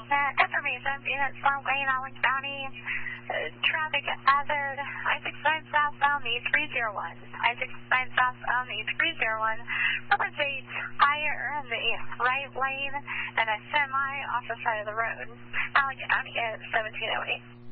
Information, Phoenix, Farm Lane, Orange County. Traffic hazard, I-69 southbound, the 301. I-69 southbound, the 301. Represent fire in the right lane and a semi off the side of the road. Allen County is 1708.